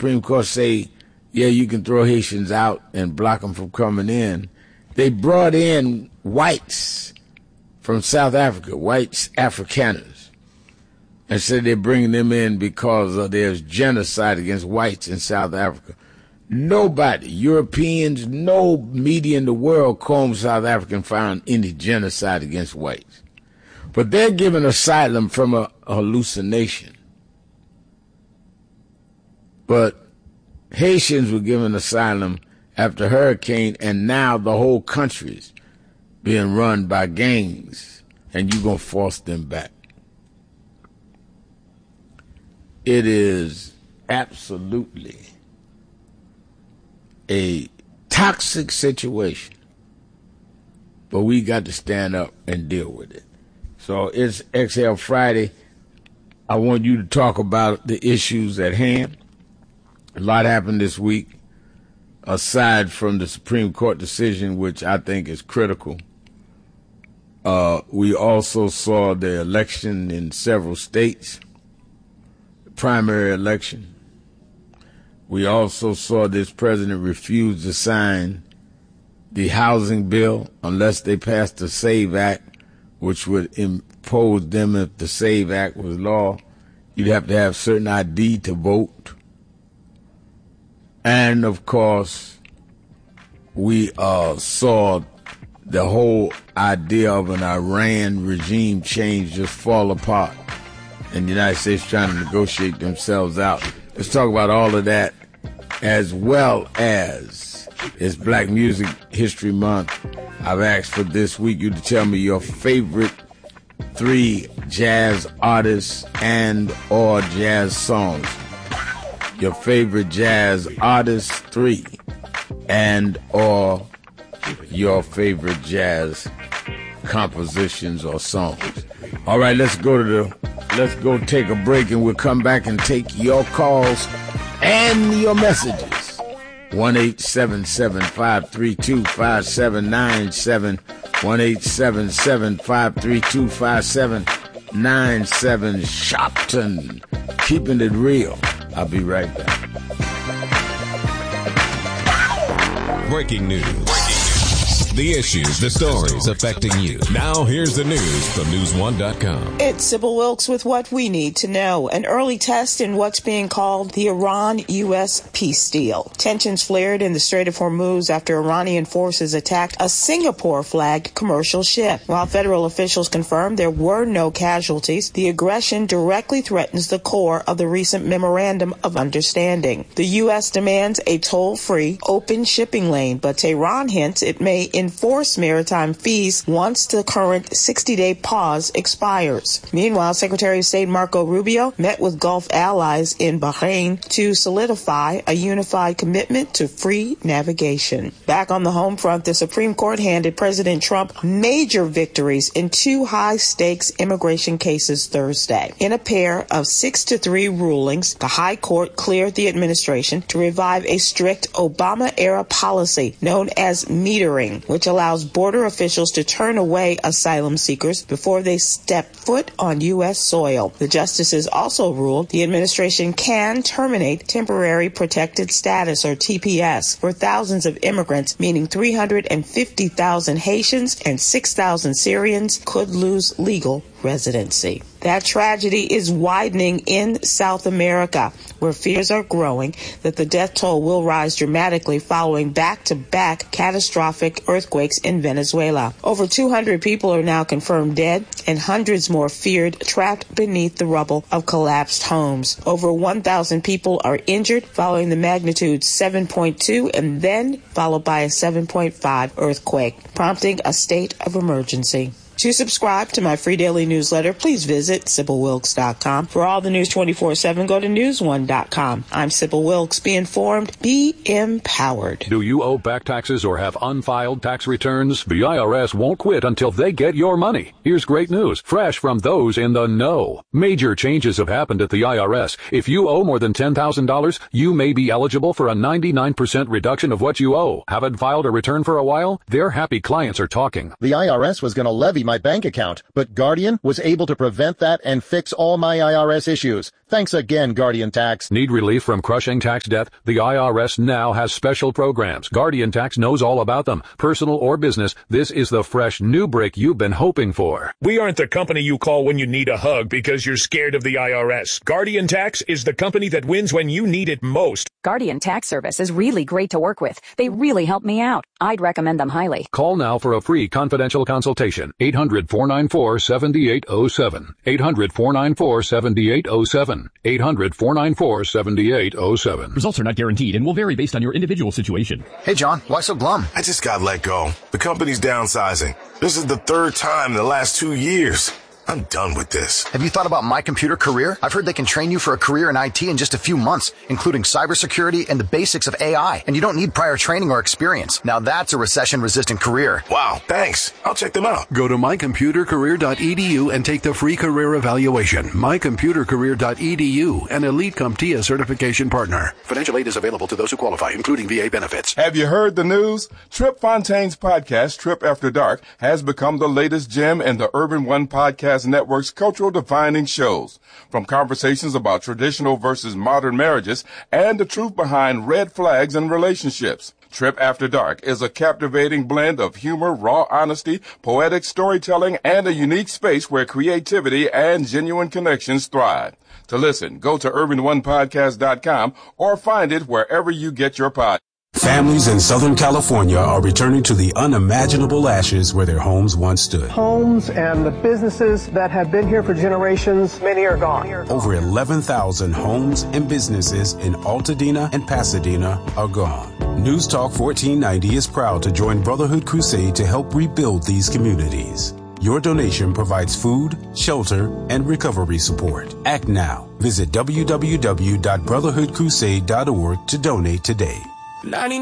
Supreme Court say, yeah, you can throw Haitians out and block them from coming in, they brought in whites from South Africa, white Afrikaners, and said they're bringing them in because there's genocide against whites in South Africa. Nobody, Europeans, no media in the world combed South Africa and found any genocide against whites. But they're given asylum from a hallucination. But Haitians were given asylum after hurricane, and now the whole country's being run by gangs, and you're going to force them back. It is absolutely a toxic situation, but we got to stand up and deal with it. So it's Exhale Friday. I want you to talk about the issues at hand. A lot happened this week, aside from the Supreme Court decision, which I think is critical. We also saw the election in several states, the primary election. We also saw this president refuse to sign the housing bill unless they passed the SAVE Act, which would impose them, if the SAVE Act was law, you'd have to have certain ID to vote. And, of course, we saw the whole idea of an Iran regime change just fall apart, and the United States trying to negotiate themselves out. Let's talk about all of that, as well as it's Black Music History Month. I've asked for this week you to tell me your favorite 3 jazz artists and or jazz songs. Your favorite jazz artists, 3, and or your favorite jazz compositions or songs. All right, let's go take a break, and we'll come back and take your calls and your messages. 1-877-532-5797. 1-877-532-5797. Shopton, keeping it real. I'll be right back. Breaking news. The issues, the stories affecting you. Now here's the news from News1.com. It's Sybil Wilkes with what we need to know. An early test in what's being called the Iran-U.S. peace deal. Tensions flared in the Strait of Hormuz after Iranian forces attacked a Singapore-flagged commercial ship. While federal officials confirmed there were no casualties, the aggression directly threatens the core of the recent Memorandum of Understanding. The U.S. demands a toll-free, open shipping lane, but Tehran hints it may enforce maritime fees once the current 60-day pause expires. Meanwhile, Secretary of State Marco Rubio met with Gulf allies in Bahrain to solidify a unified commitment to free navigation. Back on the home front, the Supreme Court handed President Trump major victories in 2 high-stakes immigration cases Thursday. In a pair of 6-3 rulings, the High Court cleared the administration to revive a strict Obama-era policy known as metering, which allows border officials to turn away asylum seekers before they step foot on U.S. soil. The justices also ruled the administration can terminate temporary protected status, or TPS, for thousands of immigrants, meaning 350,000 Haitians and 6,000 Syrians could lose legal residency. That tragedy is widening in South America, where fears are growing that the death toll will rise dramatically following back-to-back catastrophic earthquakes in Venezuela. Over 200 people are now confirmed dead, and hundreds more feared trapped beneath the rubble of collapsed homes. Over 1,000 people are injured following the magnitude 7.2 and then followed by a 7.5 earthquake, prompting a state of emergency. To subscribe to my free daily newsletter, please visit SybilWilkes.com. For all the news 24/7, go to News1.com. I'm Sybil Wilkes. Be informed, be empowered. Do you owe back taxes or have unfiled tax returns? The IRS won't quit until they get your money. Here's great news, fresh from those in the know. Major changes have happened at the IRS. If you owe more than $10,000, you may be eligible for a 99% reduction of what you owe. Haven't filed a return for a while? Their happy clients are talking. The IRS was going to levy my bank account, but Guardian was able to prevent that and fix all my IRS issues. Thanks again, Guardian Tax. Need relief from crushing tax debt? The IRS now has special programs. Guardian Tax knows all about them. Personal or business, this is the fresh new break you've been hoping for. We aren't the company you call when you need a hug because you're scared of the IRS. Guardian Tax is the company that wins when you need it most. Guardian Tax Service is really great to work with. They really help me out. I'd recommend them highly. Call now for a free confidential consultation. 800-494-7807. 800-494-7807. 800-494-7807. Results are not guaranteed and will vary based on your individual situation. Hey, John, why so glum? I just got let go. The company's downsizing. This is the third time in the last 2 years. I'm done with this. Have you thought about My Computer Career? I've heard they can train you for a career in IT in just a few months, including cybersecurity and the basics of AI. And you don't need prior training or experience. Now that's a recession-resistant career. Wow, thanks. I'll check them out. Go to mycomputercareer.edu and take the free career evaluation. mycomputercareer.edu, an Elite CompTIA certification partner. Financial aid is available to those who qualify, including VA benefits. Have you heard the news? Trip Fontaine's podcast, Trip After Dark, has become the latest gem in the Urban One Podcast Network's cultural defining shows. From conversations about traditional versus modern marriages and the truth behind red flags in relationships. Trip After Dark is a captivating blend of humor, raw honesty, poetic storytelling, and a unique space where creativity and genuine connections thrive. To listen, go to urbanonepodcast.com or find it wherever you get your podcast. Families in Southern California are returning to the unimaginable ashes where their homes once stood. Homes and the businesses that have been here for generations, many are gone. Over 11,000 homes and businesses in Altadena and Pasadena are gone. News Talk 1490 is proud to join Brotherhood Crusade to help rebuild these communities. Your donation provides food, shelter, and recovery support. Act now. Visit www.brotherhoodcrusade.org to donate today.